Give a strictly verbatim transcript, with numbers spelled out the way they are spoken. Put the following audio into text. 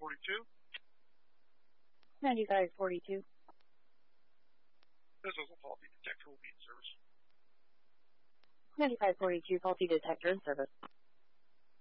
forty-two. ninety-five forty-two. This is a faulty detector will be in service. ninety-five forty-two, faulty detector in service.